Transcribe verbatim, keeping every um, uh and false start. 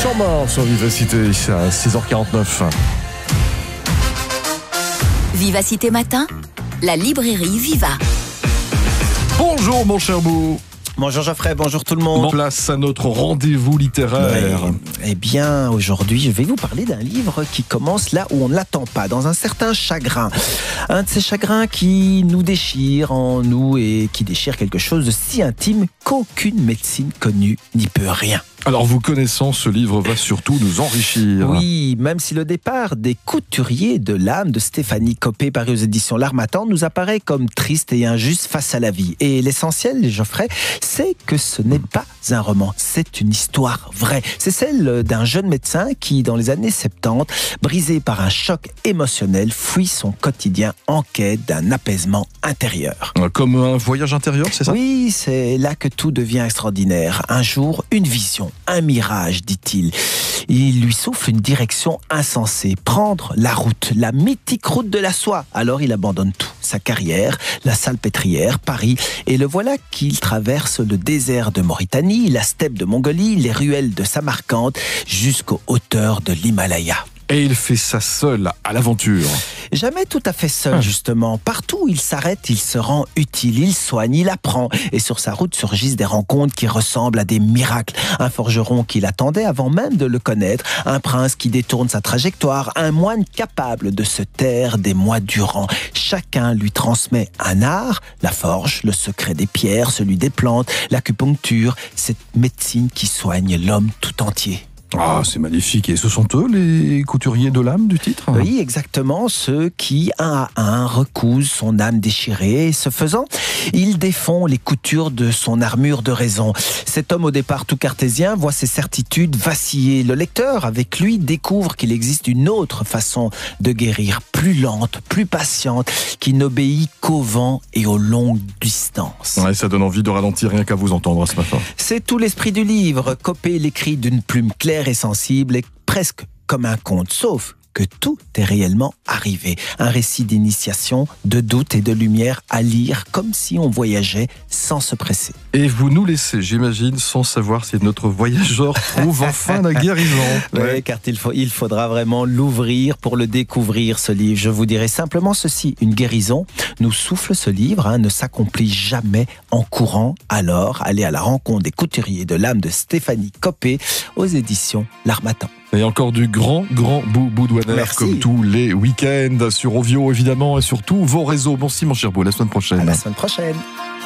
Sans mort sur Vivacité à six heures quarante-neuf. Vivacité Matin, la librairie Viva. Bonjour mon cher Bou. Bonjour Geoffrey, bonjour tout le monde. Place à notre rendez-vous littéraire. Ouais, eh bien, aujourd'hui, je vais vous parler d'un livre qui commence là où on ne l'attend pas, dans un certain chagrin. Un de ces chagrins qui nous déchire en nous et qui déchire quelque chose de si intime qu'aucune médecine connue n'y peut rien. Alors, vous connaissant, ce livre va surtout nous enrichir. Oui, même si le départ des couturiers de l'âme de Stéphanie Coppée, paru aux éditions L'Harmattan, nous apparaît comme triste et injuste face à la vie. Et l'essentiel, Geoffrey, c'est que ce n'est pas un roman, c'est une histoire vraie. C'est celle d'un jeune médecin qui, dans les années soixante-dix, brisé par un choc émotionnel, fuit son quotidien en quête d'un apaisement intérieur. Comme un voyage intérieur, c'est ça ? Oui, c'est là que tout devient extraordinaire. Un jour, une vision. Un mirage, dit-il. Il lui souffle une direction insensée. Prendre la route, la mythique route de la soie. Alors il abandonne tout. Sa carrière, la salpêtrière, Paris. Et le voilà qu'il traverse le désert de Mauritanie, la steppe de Mongolie, les ruelles de Samarcande, jusqu'aux hauteurs de l'Himalaya. Et il fait ça seul, à l'aventure. Jamais tout à fait seul, justement. Partout où il s'arrête, il se rend utile, il soigne, il apprend. Et sur sa route surgissent des rencontres qui ressemblent à des miracles. Un forgeron qui l'attendait avant même de le connaître, un prince qui détourne sa trajectoire, un moine capable de se taire des mois durant. Chacun lui transmet un art, la forge, le secret des pierres, celui des plantes, l'acupuncture, cette médecine qui soigne l'homme tout entier. Ah, c'est magnifique. Et ce sont eux, les couturiers de l'âme du titre ? Oui, exactement. Ceux qui, un à un, recousent son âme déchirée. Et ce faisant, ils défont les coutures de son armure de raison. Cet homme, au départ tout cartésien, voit ses certitudes vaciller. Le lecteur, avec lui, découvre qu'il existe une autre façon de guérir, plus lente, plus patiente, qui n'obéit qu'au vent et aux longues distances. Ouais, ça donne envie de ralentir rien qu'à vous entendre ce matin. C'est tout l'esprit du livre. Coppée l'écrit d'une plume claire et sensible, et presque comme un conte, sauf que tout est réellement arrivé. Un récit d'initiation, de doute et de lumière à lire comme si on voyageait sans se presser. Et vous nous laissez, j'imagine, sans savoir si notre voyageur trouve enfin la guérison. Oui, ouais. Car il, faut, il faudra vraiment l'ouvrir pour le découvrir, ce livre. Je vous dirai simplement ceci, une guérison nous souffle ce livre, hein, ne s'accomplit jamais en courant. Alors, allez à la rencontre des couturiers de l'âme de Stéphanie Coppée aux éditions L'Harmattan. Et encore du grand, grand Bou Boudouaner, comme tous les week-ends, sur Ovio évidemment, et sur tous vos réseaux. Merci mon cher Bou, à la semaine prochaine. À la semaine prochaine.